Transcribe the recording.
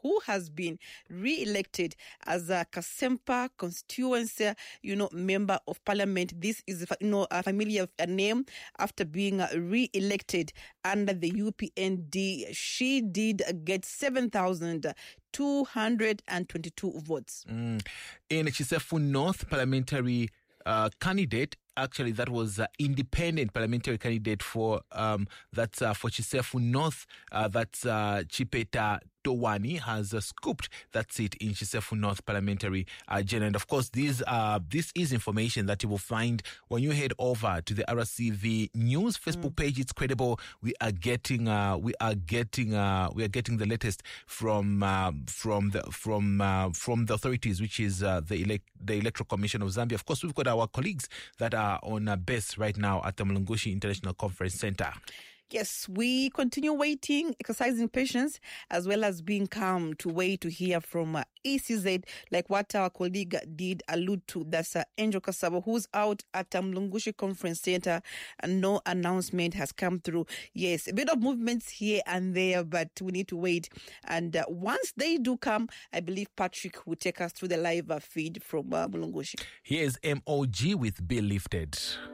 who has been re-elected as a Kasempa constituency, member of parliament. This is, a familiar name after being re-elected under the UPND. She did get 7,222 votes. In Chisefo North parliamentary candidate, actually, that was independent parliamentary candidate for for Chisefo North. That's Chipeta Towani has scooped that seat in Chisefo North parliamentary general. And of course, this is information that you will find when you head over to the RCV News Facebook page. It's credible. We are getting the latest from the authorities, which is the Electoral Commission of Zambia. Of course, we've got our colleagues that are on base right now at the Mulungushi International Conference Center. Yes, we continue waiting, exercising patience, as well as being calm to wait to hear from ECZ, like what our colleague did allude to. That's Angel Kasabo, who's out at Mlungushi Conference Center, and no announcement has come through. Yes, a bit of movements here and there, but we need to wait. And once they do come, I believe Patrick will take us through the live feed from Mlungushi. Here's MOG with Be Lifted.